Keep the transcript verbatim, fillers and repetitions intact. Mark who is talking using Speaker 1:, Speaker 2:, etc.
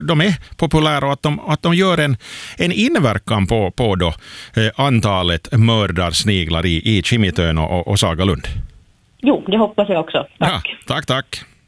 Speaker 1: de är populära och att de, att de gör en, en inverkan på, på då, eh, antalet mördarsniglar i, i Kimitön och, och Sagalund.
Speaker 2: Jo, det hoppas jag också. Tack.
Speaker 1: Ja, tack, tack.